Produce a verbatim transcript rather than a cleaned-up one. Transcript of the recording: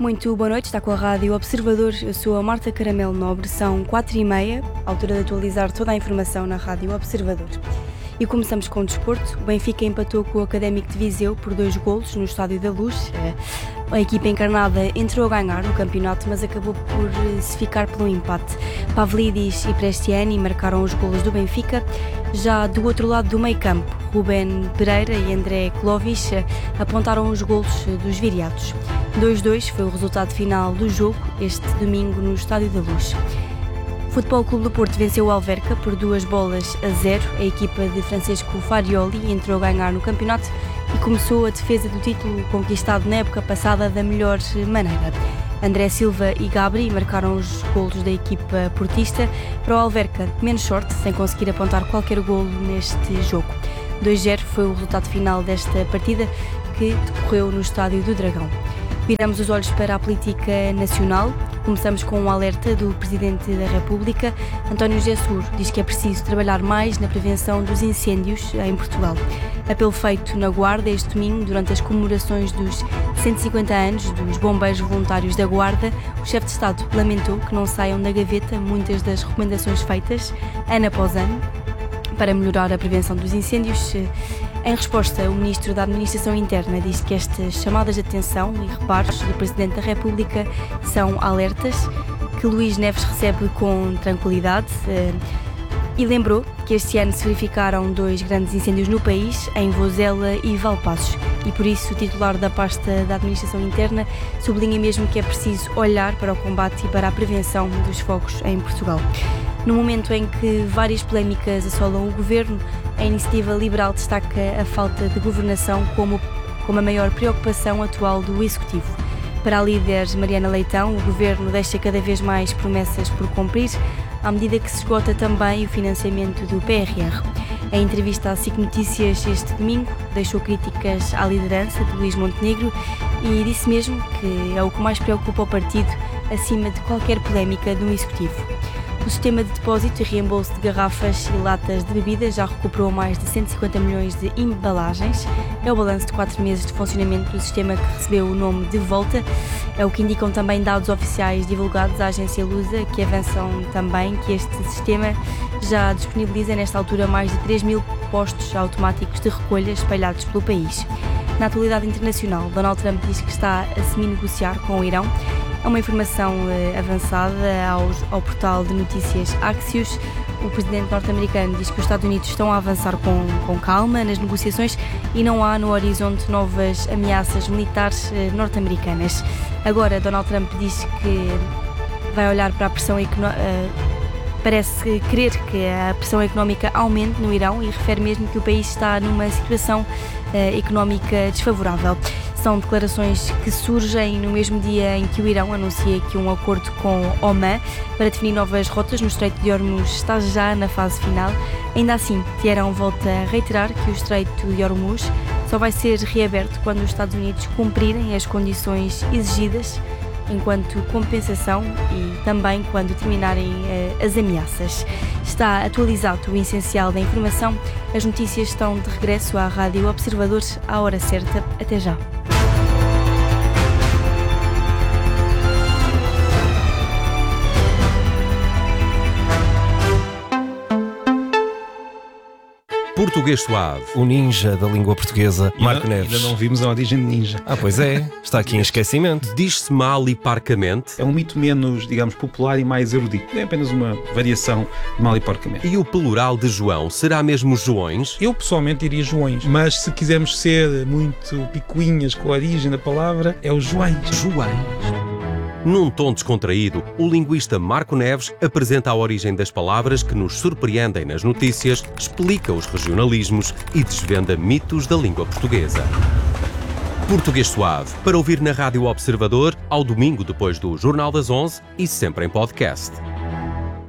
Muito boa noite, está com a Rádio Observador. Eu sou a Marta Caramelo Nobre, são quatro e meia, altura de atualizar toda a informação na Rádio Observador. E começamos com o desporto. O Benfica empatou com o Académico de Viseu por dois golos no Estádio da Luz. A equipa encarnada entrou a ganhar no campeonato, mas acabou por se ficar pelo empate. Pavlidis e Prestiani marcaram os golos do Benfica. Já do outro lado do meio campo, Rubén Pereira e André Clovis apontaram os golos dos viriatos. dois a dois foi o resultado final do jogo este domingo no Estádio da Luz. O Futebol Clube do Porto venceu o Alverca por duas bolas a zero. A equipa de Francesco Farioli entrou a ganhar no campeonato e começou a defesa do título conquistado na época passada da melhor maneira. André Silva e Gabri marcaram os golos da equipa portista. Para o Alverca, menos sorte, sem conseguir apontar qualquer golo neste jogo. dois a zero foi o resultado final desta partida que decorreu no Estádio do Dragão. Viramos os olhos para a política nacional. Começamos com um alerta do Presidente da República. António José Seguro diz que é preciso trabalhar mais na prevenção dos incêndios em Portugal. Apelo feito na Guarda este domingo, durante as comemorações dos cento e cinquenta anos dos bombeiros voluntários da Guarda. O chefe de Estado lamentou que não saiam da gaveta muitas das recomendações feitas, ano após ano, para melhorar a prevenção dos incêndios. Em resposta, o Ministro da Administração Interna disse que estas chamadas de atenção e reparos do Presidente da República são alertas que Luís Neves recebe com tranquilidade e lembrou que este ano se verificaram dois grandes incêndios no país, em Vozela e Valpaços, e por isso o titular da pasta da Administração Interna sublinha mesmo que é preciso olhar para o combate e para a prevenção dos fogos em Portugal. No momento em que várias polémicas assolam o governo, a Iniciativa Liberal destaca a falta de governação como, como a maior preocupação atual do Executivo. Para a líder Mariana Leitão, o governo deixa cada vez mais promessas por cumprir, à medida que se esgota também o financiamento do P R R. Em entrevista à SIC Notícias este domingo, deixou críticas à liderança de Luís Montenegro e disse mesmo que é o que mais preocupa o partido, acima de qualquer polémica do Executivo. O sistema de depósito e reembolso de garrafas e latas de bebidas já recuperou mais de cento e cinquenta milhões de embalagens. É o balanço de quatro meses de funcionamento do sistema que recebeu o nome de Volta. É o que indicam também dados oficiais divulgados à agência Lusa, que avançam também que este sistema já disponibiliza nesta altura mais de três mil postos automáticos de recolha espalhados pelo país. Na atualidade internacional, Donald Trump diz que está a semi-negociar com o Irão. É uma informação uh, avançada aos, ao portal de notícias Axios. O presidente norte-americano diz que os Estados Unidos estão a avançar com, com calma nas negociações e não há no horizonte novas ameaças militares uh, norte-americanas. Agora, Donald Trump diz que vai olhar para a pressão económica. Uh, Parece querer que a pressão económica aumente no Irão e refere mesmo que o país está numa situação uh, económica desfavorável. São declarações que surgem no mesmo dia em que o Irão anuncia que um acordo com Omã para definir novas rotas no Estreito de Hormuz está já na fase final. Ainda assim, Teherão volta a reiterar que o Estreito de Hormuz só vai ser reaberto quando os Estados Unidos cumprirem as condições exigidas enquanto compensação e também quando terminarem uh, as ameaças. Está atualizado o essencial da informação. As notícias estão de regresso à Rádio Observador à hora certa. Até já. Português Suave. O ninja da língua portuguesa, Marco ainda, Neves. Ainda não vimos a origem de ninja. Ah, pois é. Está aqui em esquecimento. Diz-se mal e parcamente. É um mito menos, digamos, popular e mais erudito. É apenas uma variação de mal e porcamente. E o plural de João será mesmo Joões? Eu pessoalmente diria Joões, mas se quisermos ser muito picuinhas com a origem da palavra, é o Joões. Joões. Num tom descontraído, o linguista Marco Neves apresenta a origem das palavras que nos surpreendem nas notícias, explica os regionalismos e desvenda mitos da língua portuguesa. Português Suave, para ouvir na Rádio Observador, ao domingo depois do Jornal das onze e sempre em podcast.